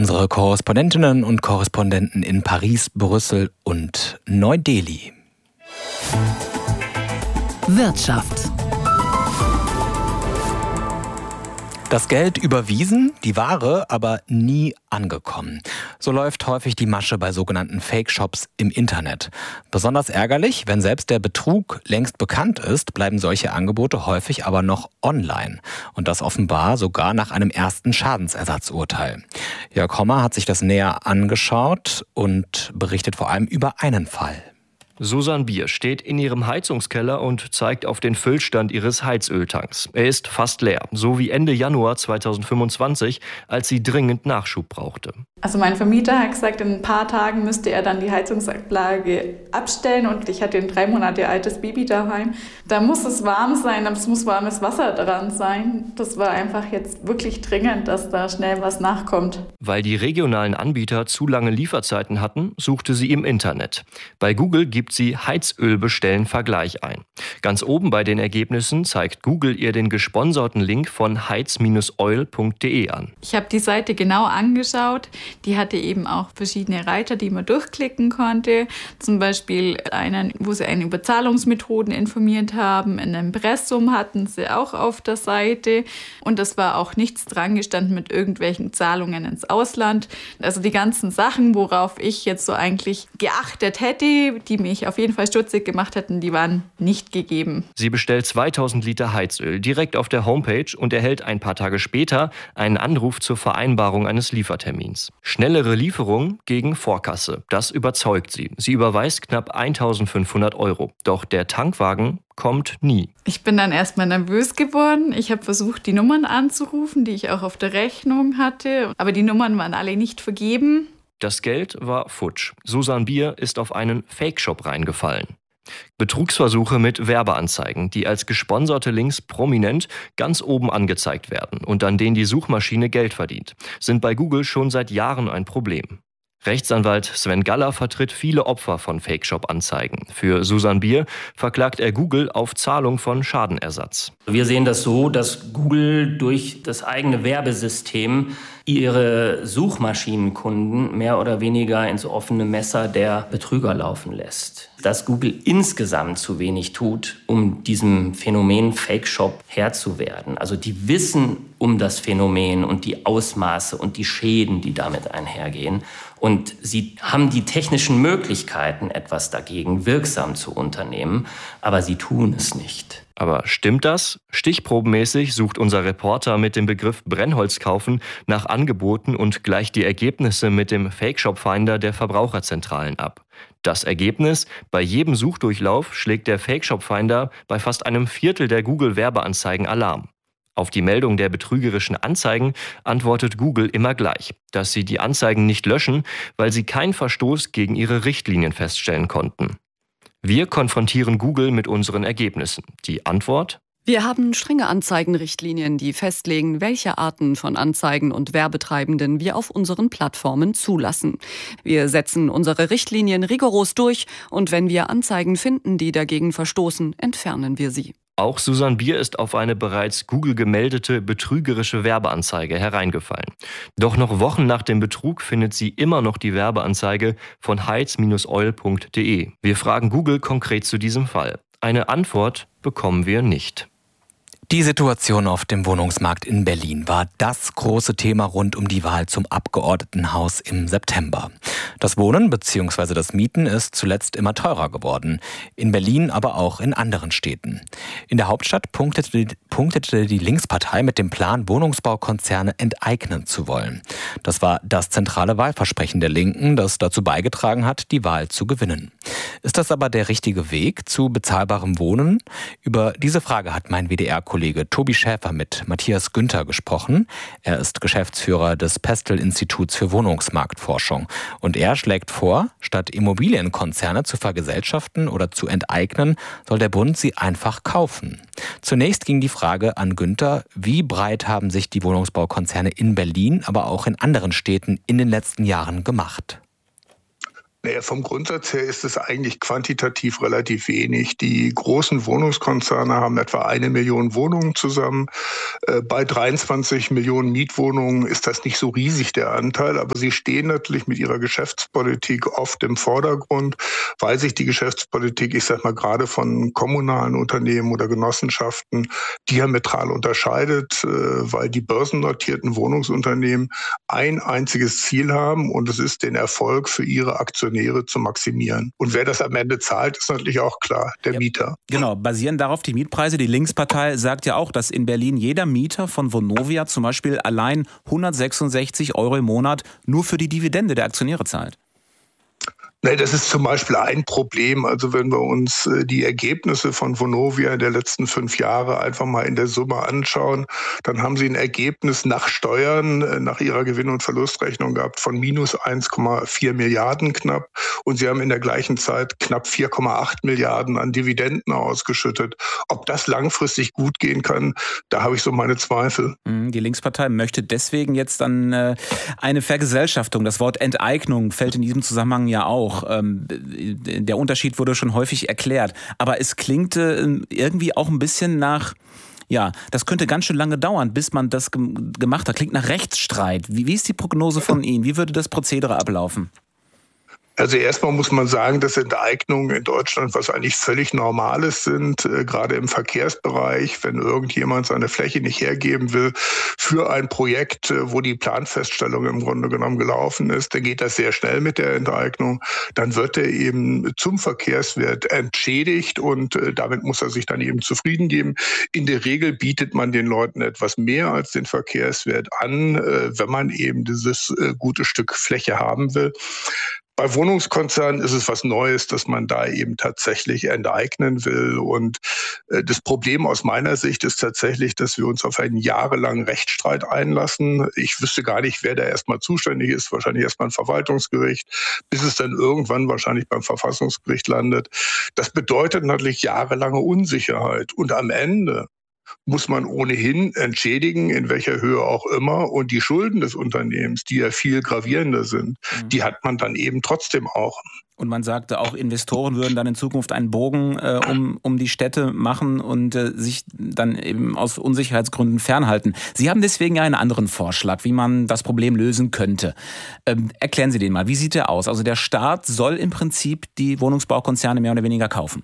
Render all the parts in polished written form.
unsere Korrespondentinnen und Korrespondenten in Paris, Brüssel und Neu-Delhi. Wirtschaft. Das Geld überwiesen, die Ware aber nie angekommen. So läuft häufig die Masche bei sogenannten Fake-Shops im Internet. Besonders ärgerlich, wenn selbst der Betrug längst bekannt ist, bleiben solche Angebote häufig aber noch online. Und das offenbar sogar nach einem ersten Schadensersatzurteil. Jörg Hommer hat sich das näher angeschaut und berichtet vor allem über einen Fall. Susanne Bier steht in ihrem Heizungskeller und zeigt auf den Füllstand ihres Heizöltanks. Er ist fast leer, so wie Ende Januar 2025, als sie dringend Nachschub brauchte. Also mein Vermieter hat gesagt, in ein paar Tagen müsste er dann die Heizungsanlage abstellen und ich hatte ein 3 Monate altes Baby daheim. Da muss es warm sein, es muss warmes Wasser dran sein. Das war einfach jetzt wirklich dringend, dass da schnell was nachkommt. Weil die regionalen Anbieter zu lange Lieferzeiten hatten, suchte sie im Internet. Bei Google gibt sie Heizöl-Bestellen-Vergleich ein. Ganz oben bei den Ergebnissen zeigt Google ihr den gesponserten Link von heiz-oil.de an. Ich habe die Seite genau angeschaut. Die hatte eben auch verschiedene Reiter, die man durchklicken konnte. Zum Beispiel einen, wo sie einen über Zahlungsmethoden informiert haben. Ein Impressum hatten sie auch auf der Seite. Und es war auch nichts dran gestanden mit irgendwelchen Zahlungen ins Ausland. Also die ganzen Sachen, worauf ich jetzt so eigentlich geachtet hätte, die mich auf jeden Fall stutzig gemacht hätten, die waren nicht gegeben. Sie bestellt 2000 Liter Heizöl direkt auf der Homepage und erhält ein paar Tage später einen Anruf zur Vereinbarung eines Liefertermins. Schnellere Lieferung gegen Vorkasse, das überzeugt sie. Sie überweist knapp 1.500 €. Doch der Tankwagen kommt nie. Ich bin dann erstmal nervös geworden. Ich habe versucht, die Nummern anzurufen, die ich auch auf der Rechnung hatte. Aber die Nummern waren alle nicht vergeben. Das Geld war futsch. Susanne Bier ist auf einen Fake-Shop reingefallen. Betrugsversuche mit Werbeanzeigen, die als gesponserte Links prominent ganz oben angezeigt werden und an denen die Suchmaschine Geld verdient, sind bei Google schon seit Jahren ein Problem. Rechtsanwalt Sven Galler vertritt viele Opfer von Fake-Shop-Anzeigen. Für Susanne Bier verklagt er Google auf Zahlung von Schadenersatz. Wir sehen das so, dass Google durch das eigene Werbesystem ihre Suchmaschinenkunden mehr oder weniger ins offene Messer der Betrüger laufen lässt. Dass Google insgesamt zu wenig tut, um diesem Phänomen Fake-Shop Herr zu werden. Also die wissen um das Phänomen und die Ausmaße und die Schäden, die damit einhergehen. Und sie haben die technischen Möglichkeiten, etwas dagegen wirksam zu unternehmen, aber sie tun es nicht. Aber stimmt das? Stichprobenmäßig sucht unser Reporter mit dem Begriff Brennholz kaufen nach Angeboten und gleicht die Ergebnisse mit dem Fake-Shop-Finder der Verbraucherzentralen ab. Das Ergebnis: Bei jedem Suchdurchlauf schlägt der Fake-Shop-Finder bei fast einem Viertel der Google-Werbeanzeigen Alarm. Auf die Meldung der betrügerischen Anzeigen antwortet Google immer gleich, dass sie die Anzeigen nicht löschen, weil sie keinen Verstoß gegen ihre Richtlinien feststellen konnten. Wir konfrontieren Google mit unseren Ergebnissen. Die Antwort: Wir haben strenge Anzeigenrichtlinien, die festlegen, welche Arten von Anzeigen und Werbetreibenden wir auf unseren Plattformen zulassen. Wir setzen unsere Richtlinien rigoros durch und wenn wir Anzeigen finden, die dagegen verstoßen, entfernen wir sie. Auch Susanne Bier ist auf eine bereits Google gemeldete betrügerische Werbeanzeige hereingefallen. Doch noch Wochen nach dem Betrug findet sie immer noch die Werbeanzeige von heiz-oil.de. Wir fragen Google konkret zu diesem Fall. Eine Antwort bekommen wir nicht. Die Situation auf dem Wohnungsmarkt in Berlin war das große Thema rund um die Wahl zum Abgeordnetenhaus im September. Das Wohnen bzw. das Mieten ist zuletzt immer teurer geworden. In Berlin, aber auch in anderen Städten. In der Hauptstadt punktete die Linkspartei mit dem Plan, Wohnungsbaukonzerne enteignen zu wollen. Das war das zentrale Wahlversprechen der Linken, das dazu beigetragen hat, die Wahl zu gewinnen. Ist das aber der richtige Weg zu bezahlbarem Wohnen? Über diese Frage hat mein WDR-Kollege Tobi Schäfer mit Matthias Günther gesprochen. Er ist Geschäftsführer des Pestel-Instituts für Wohnungsmarktforschung. Und er schlägt vor, statt Immobilienkonzerne zu vergesellschaften oder zu enteignen, soll der Bund sie einfach kaufen. Zunächst ging die Frage an Günther: Wie breit haben sich die Wohnungsbaukonzerne in Berlin, aber auch in anderen Städten in den letzten Jahren gemacht? Naja, vom Grundsatz her ist es eigentlich quantitativ relativ wenig. Die großen Wohnungskonzerne haben etwa 1 Million Wohnungen zusammen. Bei 23 Millionen Mietwohnungen ist das nicht so riesig, der Anteil, aber sie stehen natürlich mit ihrer Geschäftspolitik oft im Vordergrund, weil sich die Geschäftspolitik, ich sag mal, gerade von kommunalen Unternehmen oder Genossenschaften diametral unterscheidet, weil die börsennotierten Wohnungsunternehmen ein einziges Ziel haben, und es ist, den Erfolg für ihre Aktionäre zu maximieren. Und wer das am Ende zahlt, ist natürlich auch klar, der Mieter. Genau, basieren darauf die Mietpreise. Die Linkspartei sagt ja auch, dass in Berlin jeder Mieter von Vonovia zum Beispiel allein 166 € im Monat nur für die Dividende der Aktionäre zahlt. Nee, das ist zum Beispiel ein Problem. Also wenn wir uns die Ergebnisse von Vonovia der letzten 5 Jahre einfach mal in der Summe anschauen, dann haben sie ein Ergebnis nach Steuern, nach ihrer Gewinn- und Verlustrechnung gehabt von minus 1,4 Milliarden knapp. Und sie haben in der gleichen Zeit knapp 4,8 Milliarden an Dividenden ausgeschüttet. Ob das langfristig gut gehen kann, da habe ich so meine Zweifel. Die Linkspartei möchte deswegen jetzt dann eine Vergesellschaftung. Das Wort Enteignung fällt in diesem Zusammenhang ja auch. Der Unterschied wurde schon häufig erklärt. Aber es klingt irgendwie auch ein bisschen nach, ja, das könnte ganz schön lange dauern, bis man das gemacht hat. Klingt nach Rechtsstreit. Wie ist die Prognose von Ihnen? Wie würde das Prozedere ablaufen? Also erstmal muss man sagen, dass Enteignungen in Deutschland was eigentlich völlig Normales sind, gerade im Verkehrsbereich, wenn irgendjemand seine Fläche nicht hergeben will für ein Projekt, wo die Planfeststellung im Grunde genommen gelaufen ist, dann geht das sehr schnell mit der Enteignung. Dann wird er eben zum Verkehrswert entschädigt und damit muss er sich dann eben zufrieden geben. In der Regel bietet man den Leuten etwas mehr als den Verkehrswert an, wenn man eben dieses gute Stück Fläche haben will. Bei Wohnungskonzernen ist es was Neues, dass man da eben tatsächlich enteignen will. Und das Problem aus meiner Sicht ist tatsächlich, dass wir uns auf einen jahrelangen Rechtsstreit einlassen. Ich wüsste gar nicht, wer da erstmal zuständig ist. Wahrscheinlich erstmal ein Verwaltungsgericht, bis es dann irgendwann wahrscheinlich beim Verfassungsgericht landet. Das bedeutet natürlich jahrelange Unsicherheit. Und am Ende muss man ohnehin entschädigen, in welcher Höhe auch immer. Und die Schulden des Unternehmens, die ja viel gravierender sind, die hat man dann eben trotzdem auch. Und man sagte auch, Investoren würden dann in Zukunft einen Bogen um die Städte machen und sich dann eben aus Unsicherheitsgründen fernhalten. Sie haben deswegen einen anderen Vorschlag, wie man das Problem lösen könnte. Erklären Sie den mal. Wie sieht der aus? Also der Staat soll im Prinzip die Wohnungsbaukonzerne mehr oder weniger kaufen.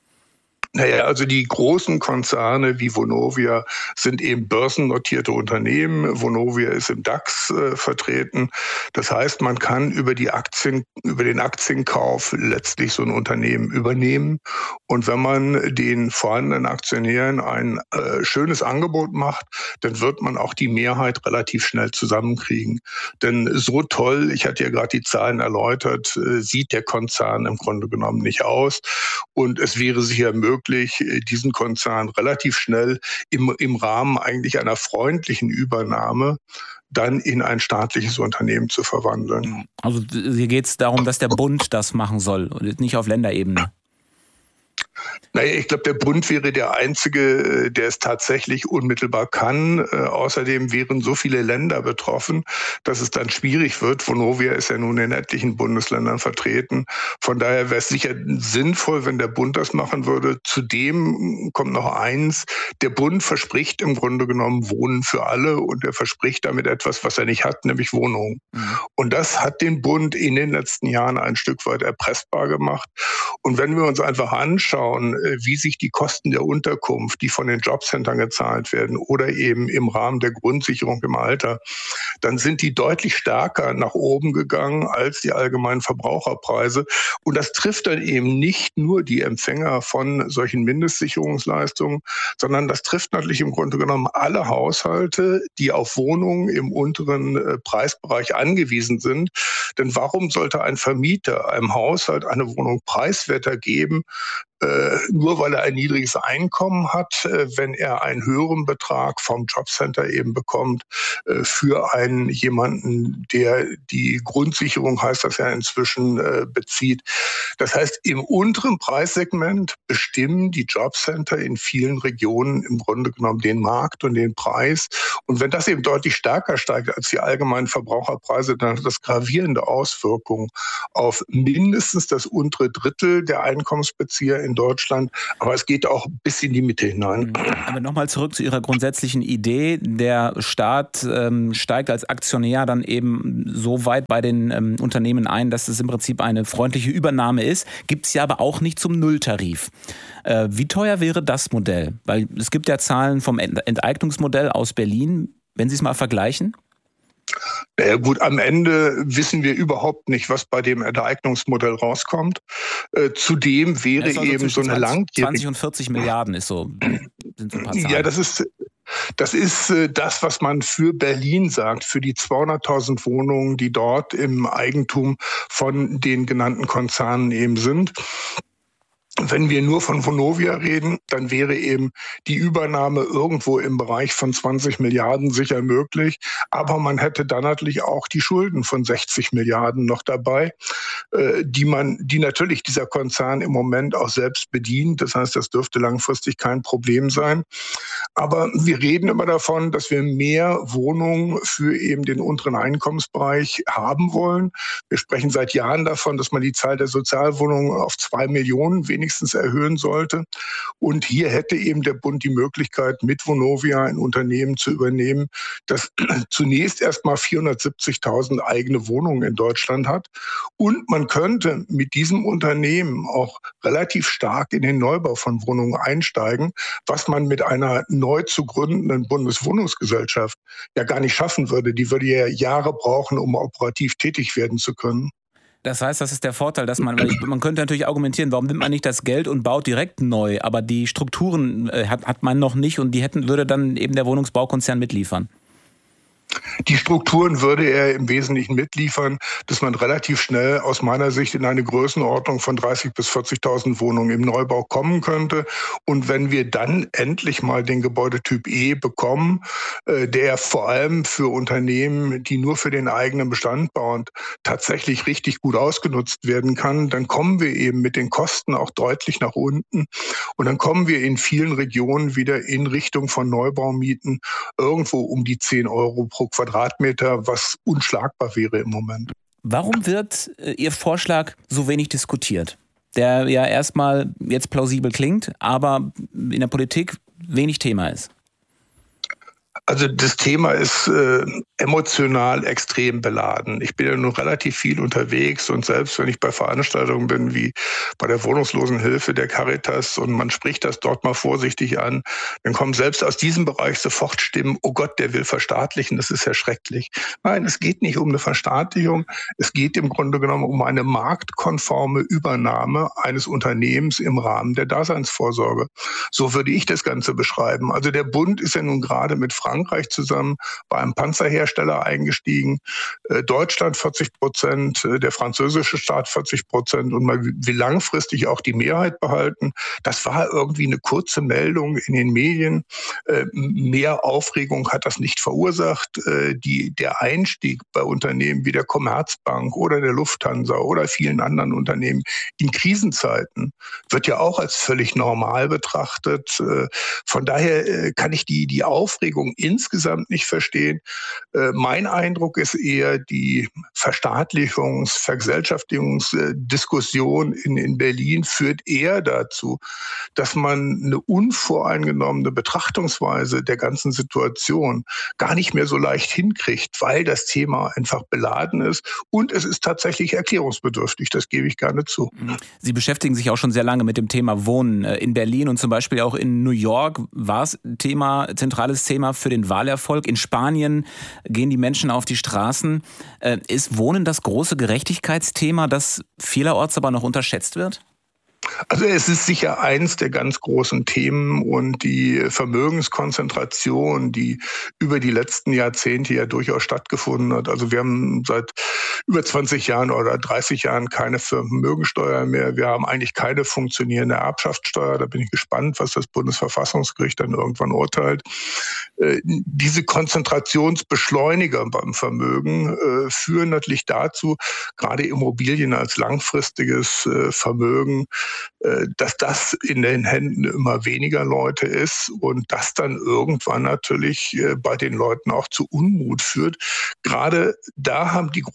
Naja, also die großen Konzerne wie Vonovia sind eben börsennotierte Unternehmen. Vonovia ist im DAX vertreten. Das heißt, man kann über den Aktienkauf letztlich so ein Unternehmen übernehmen. Und wenn man den vorhandenen Aktionären ein schönes Angebot macht, dann wird man auch die Mehrheit relativ schnell zusammenkriegen. Denn so toll, ich hatte ja gerade die Zahlen erläutert, sieht der Konzern im Grunde genommen nicht aus. Und es wäre sicher möglich, diesen Konzern relativ schnell im Rahmen eigentlich einer freundlichen Übernahme dann in ein staatliches Unternehmen zu verwandeln. Also hier geht es darum, dass der Bund das machen soll und nicht auf Länderebene. Naja, ich glaube, der Bund wäre der Einzige, der es tatsächlich unmittelbar kann. Außerdem wären so viele Länder betroffen, dass es dann schwierig wird. Vonovia ist ja nun in etlichen Bundesländern vertreten. Von daher wäre es sicher sinnvoll, wenn der Bund das machen würde. Zudem kommt noch eins. Der Bund verspricht im Grunde genommen Wohnen für alle und er verspricht damit etwas, was er nicht hat, nämlich Wohnungen. Und das hat den Bund in den letzten Jahren ein Stück weit erpressbar gemacht. Und wenn wir uns einfach anschauen, wie sich die Kosten der Unterkunft, die von den Jobcentern gezahlt werden oder eben im Rahmen der Grundsicherung im Alter, dann sind die deutlich stärker nach oben gegangen als die allgemeinen Verbraucherpreise. Und das trifft dann eben nicht nur die Empfänger von solchen Mindestsicherungsleistungen, sondern das trifft natürlich im Grunde genommen alle Haushalte, die auf Wohnungen im unteren Preisbereich angewiesen sind. Denn warum sollte ein Vermieter einem Haushalt eine Wohnung preiswerter geben, nur weil er ein niedriges Einkommen hat, wenn er einen höheren Betrag vom Jobcenter eben bekommt für einen jemanden, der die Grundsicherung, heißt das ja inzwischen, bezieht. Das heißt, im unteren Preissegment bestimmen die Jobcenter in vielen Regionen im Grunde genommen den Markt und den Preis. Und wenn das eben deutlich stärker steigt als die allgemeinen Verbraucherpreise, dann hat das gravierende weitreichende Auswirkungen auf mindestens das untere Drittel der Einkommensbezieher in Deutschland, aber es geht auch bis in die Mitte hinein. Aber nochmal zurück zu Ihrer grundsätzlichen Idee. Der Staat steigt als Aktionär dann eben so weit bei den Unternehmen ein, dass es im Prinzip eine freundliche Übernahme ist. Gibt es ja aber auch nicht zum Nulltarif. Wie teuer wäre das Modell? Weil es gibt ja Zahlen vom Enteignungsmodell aus Berlin. Wenn Sie es mal vergleichen? Naja gut, am Ende wissen wir überhaupt nicht, was bei dem Enteignungsmodell rauskommt. Zudem wäre eben so eine langjährige... 20 und 40 Milliarden sind so ein paar Zahlen. Ja, das ist das, was man für Berlin sagt, für die 200.000 Wohnungen, die dort im Eigentum von den genannten Konzernen eben sind. Wenn wir nur von Vonovia reden, dann wäre eben die Übernahme irgendwo im Bereich von 20 Milliarden sicher möglich. Aber man hätte dann natürlich auch die Schulden von 60 Milliarden noch dabei, die natürlich dieser Konzern im Moment auch selbst bedient. Das heißt, das dürfte langfristig kein Problem sein. Aber wir reden immer davon, dass wir mehr Wohnungen für eben den unteren Einkommensbereich haben wollen. Wir sprechen seit Jahren davon, dass man die Zahl der Sozialwohnungen auf 2 Millionen wenigstens erhöhen sollte. Und hier hätte eben der Bund die Möglichkeit, mit Vonovia ein Unternehmen zu übernehmen, das zunächst erstmal 470.000 eigene Wohnungen in Deutschland hat. Und man könnte mit diesem Unternehmen auch relativ stark in den Neubau von Wohnungen einsteigen, was man mit einer neu zu gründenden Bundeswohnungsgesellschaft ja gar nicht schaffen würde. Die würde ja Jahre brauchen, um operativ tätig werden zu können. Das heißt, das ist der Vorteil, dass man könnte natürlich argumentieren, warum nimmt man nicht das Geld und baut direkt neu, aber die Strukturen hat man noch nicht und würde dann eben der Wohnungsbaukonzern mitliefern. Die Strukturen würde er im Wesentlichen mitliefern, dass man relativ schnell aus meiner Sicht in eine Größenordnung von 30.000 bis 40.000 Wohnungen im Neubau kommen könnte. Und wenn wir dann endlich mal den Gebäudetyp E bekommen, der vor allem für Unternehmen, die nur für den eigenen Bestand bauen, tatsächlich richtig gut ausgenutzt werden kann, dann kommen wir eben mit den Kosten auch deutlich nach unten. Und dann kommen wir in vielen Regionen wieder in Richtung von Neubaumieten irgendwo um die 10 Euro pro Quadratmeter, was unschlagbar wäre im Moment. Warum wird Ihr Vorschlag so wenig diskutiert? Der ja erstmal jetzt plausibel klingt, aber in der Politik wenig Thema ist. Also das Thema ist emotional extrem beladen. Ich bin ja nun relativ viel unterwegs und selbst wenn ich bei Veranstaltungen bin, wie bei der Wohnungslosenhilfe der Caritas und man spricht das dort mal vorsichtig an, dann kommen selbst aus diesem Bereich sofort Stimmen, oh Gott, der will verstaatlichen, das ist ja schrecklich. Nein, es geht nicht um eine Verstaatlichung, es geht im Grunde genommen um eine marktkonforme Übernahme eines Unternehmens im Rahmen der Daseinsvorsorge. So würde ich das Ganze beschreiben. Also der Bund ist ja nun gerade mit Frankreich zusammen bei einem Panzerhersteller eingestiegen. Deutschland 40%, der französische Staat 40% und mal wie langfristig auch die Mehrheit behalten. Das war irgendwie eine kurze Meldung in den Medien. Mehr Aufregung hat das nicht verursacht. Der Einstieg bei Unternehmen wie der Commerzbank oder der Lufthansa oder vielen anderen Unternehmen in Krisenzeiten wird ja auch als völlig normal betrachtet. Von daher kann ich die Aufregung insgesamt nicht verstehen. Mein Eindruck ist eher, die Vergesellschaftungsdiskussion in Berlin führt eher dazu, dass man eine unvoreingenommene Betrachtungsweise der ganzen Situation gar nicht mehr so leicht hinkriegt, weil das Thema einfach beladen ist und es ist tatsächlich erklärungsbedürftig, das gebe ich gerne zu. Sie beschäftigen sich auch schon sehr lange mit dem Thema Wohnen. In Berlin und zum Beispiel auch in New York war es zentrales Thema für den Wahlerfolg. In Spanien gehen die Menschen auf die Straßen. Ist Wohnen das große Gerechtigkeitsthema, das vielerorts aber noch unterschätzt wird? Also es ist sicher eins der ganz großen Themen und die Vermögenskonzentration, die über die letzten Jahrzehnte ja durchaus stattgefunden hat. Also wir haben seit über 20 Jahren oder 30 Jahren keine Vermögensteuer mehr. Wir haben eigentlich keine funktionierende Erbschaftssteuer. Da bin ich gespannt, was das Bundesverfassungsgericht dann irgendwann urteilt. Diese Konzentrationsbeschleuniger beim Vermögen führen natürlich dazu, gerade Immobilien als langfristiges Vermögen, dass das in den Händen immer weniger Leute ist und das dann irgendwann natürlich bei den Leuten auch zu Unmut führt. Gerade da haben die großen Konzerne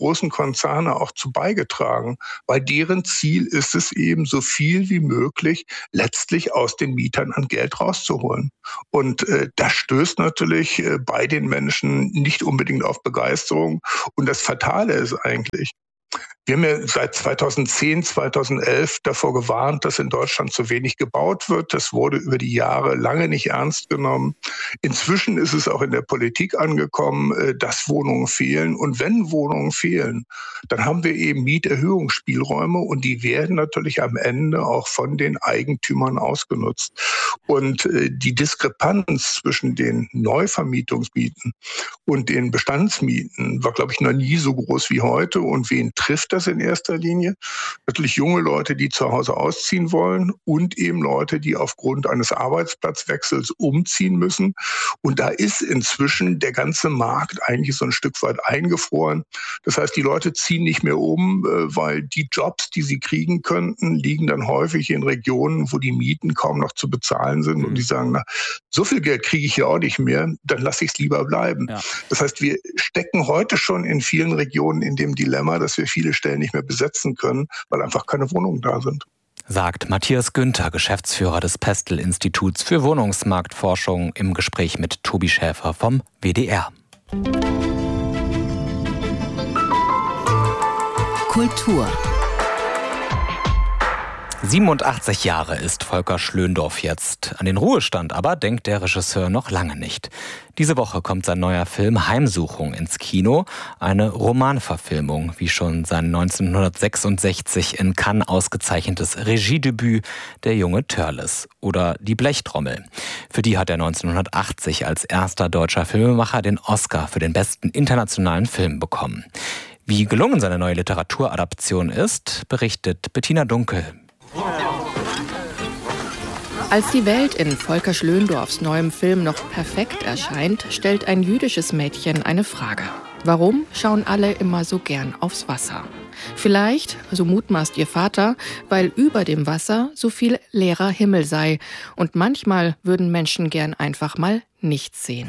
Konzerne auch zu beigetragen, weil deren Ziel ist es eben, so viel wie möglich letztlich aus den Mietern an Geld rauszuholen. Und das stößt natürlich bei den Menschen nicht unbedingt auf Begeisterung. Und das Fatale ist eigentlich, wir haben ja seit 2010, 2011 davor gewarnt, dass in Deutschland zu wenig gebaut wird. Das wurde über die Jahre lange nicht ernst genommen. Inzwischen ist es auch in der Politik angekommen, dass Wohnungen fehlen. Und wenn Wohnungen fehlen, dann haben wir eben Mieterhöhungsspielräume und die werden natürlich am Ende auch von den Eigentümern ausgenutzt. Und die Diskrepanz zwischen den Neuvermietungsmieten und den Bestandsmieten war, glaube ich, noch nie so groß wie heute. Und wen trifft das in erster Linie? Natürlich junge Leute, die zu Hause ausziehen wollen und eben Leute, die aufgrund eines Arbeitsplatzwechsels umziehen müssen. Und da ist inzwischen der ganze Markt eigentlich so ein Stück weit eingefroren. Das heißt, die Leute ziehen nicht mehr um, weil die Jobs, die sie kriegen könnten, liegen dann häufig in Regionen, wo die Mieten kaum noch zu bezahlen sind. Und die sagen, na, so viel Geld kriege ich hier auch nicht mehr, dann lasse ich es lieber bleiben. Ja. Das heißt, wir stecken heute schon in vielen Regionen in dem Dilemma, dass wir viele Stellen nicht mehr besetzen können, weil einfach keine Wohnungen da sind. Sagt Matthias Günther, Geschäftsführer des Pestel-Instituts für Wohnungsmarktforschung, im Gespräch mit Tobi Schäfer vom WDR. Kultur. 87 Jahre ist Volker Schlöndorff jetzt. An den Ruhestand aber denkt der Regisseur noch lange nicht. Diese Woche kommt sein neuer Film Heimsuchung ins Kino. Eine Romanverfilmung, wie schon sein 1966 in Cannes ausgezeichnetes Regiedebüt Der junge Törles oder Die Blechtrommel. Für die hat er 1980 als erster deutscher Filmemacher den Oscar für den besten internationalen Film bekommen. Wie gelungen seine neue Literaturadaption ist, berichtet Bettina Dunkel. Als die Welt in Volker Schlöndorffs neuem Film noch perfekt erscheint, stellt ein jüdisches Mädchen eine Frage. Warum schauen alle immer so gern aufs Wasser? Vielleicht, so mutmaßt ihr Vater, weil über dem Wasser so viel leerer Himmel sei und manchmal würden Menschen gern einfach mal nichts sehen.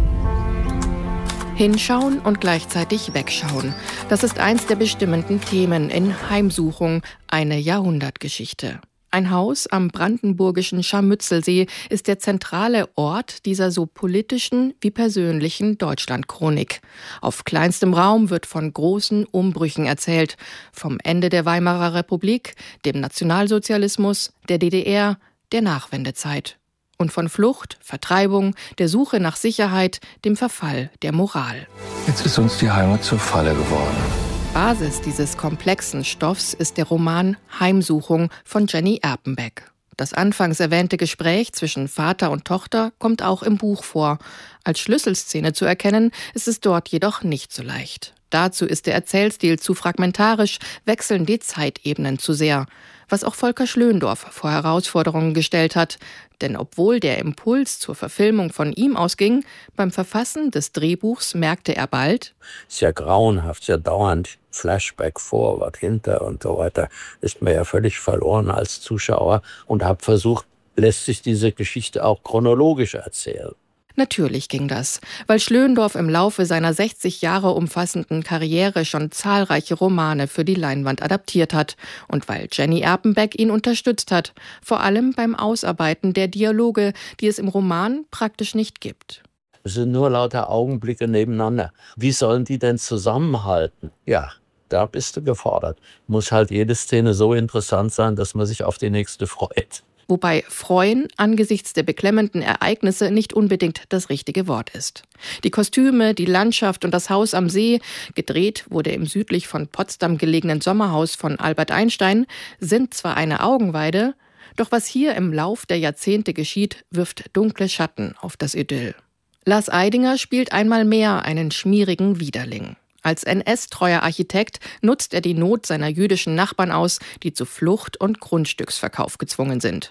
Hinschauen und gleichzeitig wegschauen. Das ist eins der bestimmenden Themen in Heimsuchung, eine Jahrhundertgeschichte. Ein Haus am brandenburgischen Scharmützelsee ist der zentrale Ort dieser so politischen wie persönlichen Deutschlandchronik. Auf kleinstem Raum wird von großen Umbrüchen erzählt. Vom Ende der Weimarer Republik, dem Nationalsozialismus, der DDR, der Nachwendezeit. Und von Flucht, Vertreibung, der Suche nach Sicherheit, dem Verfall der Moral. Jetzt ist uns die Heimat zur Falle geworden. Basis dieses komplexen Stoffs ist der Roman Heimsuchung von Jenny Erpenbeck. Das anfangs erwähnte Gespräch zwischen Vater und Tochter kommt auch im Buch vor. Als Schlüsselszene zu erkennen, ist es dort jedoch nicht so leicht. Dazu ist der Erzählstil zu fragmentarisch, wechseln die Zeitebenen zu sehr. Was auch Volker Schlöndorff vor Herausforderungen gestellt hat. Denn obwohl der Impuls zur Verfilmung von ihm ausging, beim Verfassen des Drehbuchs merkte er bald: Ist ja grauenhaft, ist ja dauernd Flashback, Vorwärts, hinter und so weiter. Ist mir ja völlig verloren als Zuschauer und habe versucht, lässt sich diese Geschichte auch chronologisch erzählen. Natürlich ging das, weil Schlöndorff im Laufe seiner 60 Jahre umfassenden Karriere schon zahlreiche Romane für die Leinwand adaptiert hat und weil Jenny Erpenbeck ihn unterstützt hat, vor allem beim Ausarbeiten der Dialoge, die es im Roman praktisch nicht gibt. Es sind nur lauter Augenblicke nebeneinander. Wie sollen die denn zusammenhalten? Ja, da bist du gefordert. Muss halt jede Szene so interessant sein, dass man sich auf die nächste freut. Wobei freuen angesichts der beklemmenden Ereignisse nicht unbedingt das richtige Wort ist. Die Kostüme, die Landschaft und das Haus am See, gedreht wurde im südlich von Potsdam gelegenen Sommerhaus von Albert Einstein, sind zwar eine Augenweide, doch was hier im Lauf der Jahrzehnte geschieht, wirft dunkle Schatten auf das Idyll. Lars Eidinger spielt einmal mehr einen schmierigen Widerling. Als NS-treuer Architekt nutzt er die Not seiner jüdischen Nachbarn aus, die zu Flucht und Grundstücksverkauf gezwungen sind.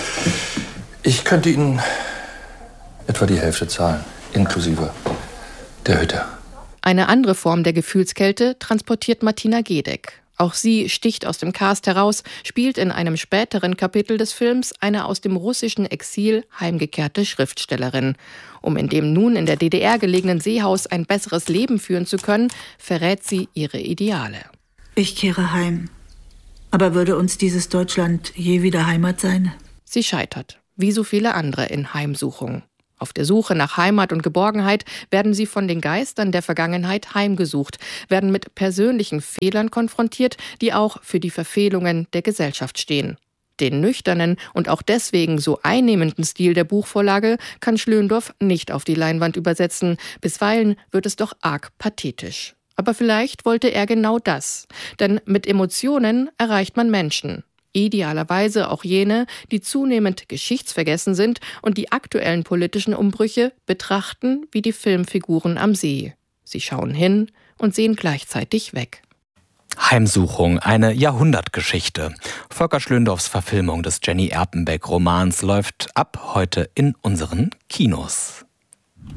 Ich könnte Ihnen etwa die Hälfte zahlen, inklusive der Hütte. Eine andere Form der Gefühlskälte transportiert Martina Gedeck. Auch sie sticht aus dem Cast heraus, spielt in einem späteren Kapitel des Films eine aus dem russischen Exil heimgekehrte Schriftstellerin. Um in dem nun in der DDR gelegenen Seehaus ein besseres Leben führen zu können, verrät sie ihre Ideale. Ich kehre heim. Aber würde uns dieses Deutschland je wieder Heimat sein? Sie scheitert, wie so viele andere in Heimsuchung. Auf der Suche nach Heimat und Geborgenheit werden sie von den Geistern der Vergangenheit heimgesucht, werden mit persönlichen Fehlern konfrontiert, die auch für die Verfehlungen der Gesellschaft stehen. Den nüchternen und auch deswegen so einnehmenden Stil der Buchvorlage kann Schlöndorff nicht auf die Leinwand übersetzen. Bisweilen wird es doch arg pathetisch. Aber vielleicht wollte er genau das. Denn mit Emotionen erreicht man Menschen. Idealerweise auch jene, die zunehmend geschichtsvergessen sind und die aktuellen politischen Umbrüche betrachten wie die Filmfiguren am See. Sie schauen hin und sehen gleichzeitig weg. Heimsuchung, eine Jahrhundertgeschichte. Volker Schlöndorffs Verfilmung des Jenny Erpenbeck-Romans läuft ab heute in unseren Kinos.